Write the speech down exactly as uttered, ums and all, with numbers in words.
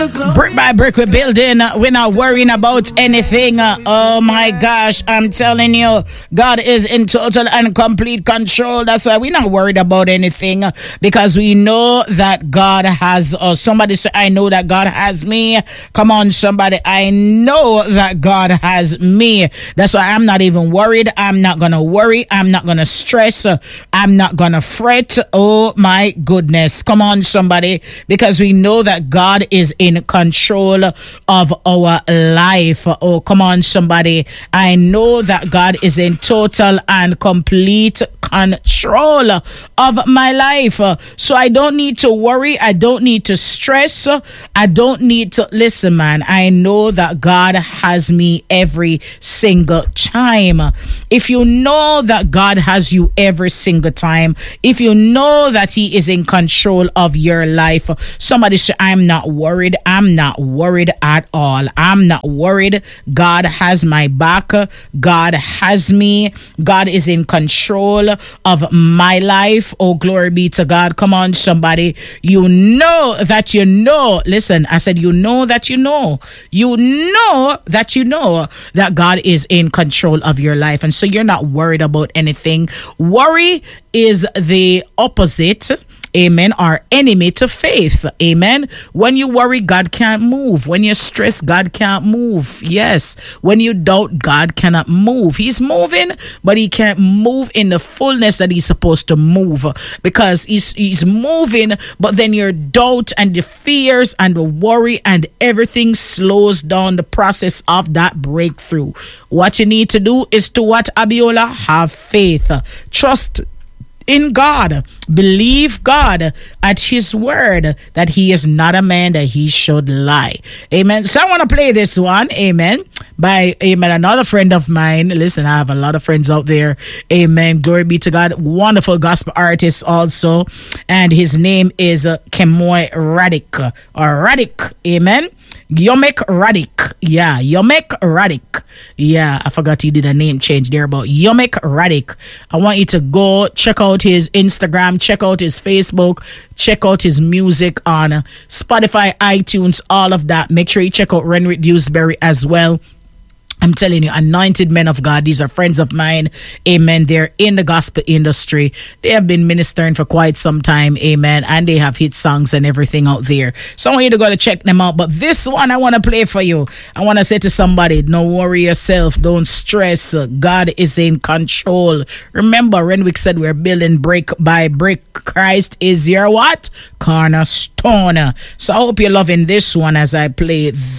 Brick by brick, we're building. We're not worrying about anything. Oh my gosh, I'm telling you, God is in total and complete control. That's why we're not worried about anything, because we know that God has us. Somebody say, I know that God has me. Come on, somebody. I know that God has me. That's why I'm not even worried. I'm not going to worry. I'm not going to stress. I'm not going to fret. Oh my goodness. Come on, somebody, because we know that God is in control of our life. Oh, come on, somebody. I know that God is in total and complete control of my life. So I don't need to worry. I don't need to stress. I don't need to listen, man. I know that God has me every single time. If you know that God has you every single time, if you know that He is in control of your life, somebody say, I'm not worried. I'm not worried at all. I'm not worried. God has my back. God has me. God is in control of my life. Oh, glory be to God. Come on, somebody. You know that you know. Listen, I said, you know that you know. You know that you know that God is in control of your life. And so you're not worried about anything. Worry is the opposite, amen, our enemy to faith. Amen. When you worry, God can't move. When you're stressed, God can't move. Yes. When you doubt, God cannot move. He's moving, but He can't move in the fullness that He's supposed to move, because he's, he's moving, but then your doubt and the fears and the worry and everything slows down the process of that breakthrough. What you need to do is to what, Abiola? Have faith. Trust in God. Believe God at His word, that He is not a man that He should lie. Amen. So I want to play this one, amen, by, amen, another friend of mine. Listen, I have a lot of friends out there. Amen. Glory be to God. Wonderful gospel artist also. And his name is uh, Kemoy Radic, or Radic. Amen. Yomek Radic. Yeah, Yomek Radic. Yeah, I forgot he did a name change there, but Yomek Radic. I want you to go check out his Instagram, check out his Facebook, check out his music on Spotify, iTunes, all of that. Make sure you check out Renwick Dewsbury as well. I'm telling you, anointed men of God. These are friends of mine. Amen. They're in the gospel industry. They have been ministering for quite some time. Amen. And they have hit songs and everything out there. So I want you to go to check them out. But this one I want to play for you. I want to say to somebody, don't worry yourself. Don't stress. God is in control. Remember, Renwick said we're building brick by brick. Christ is your what? Cornerstone. So I hope you're loving this one as I play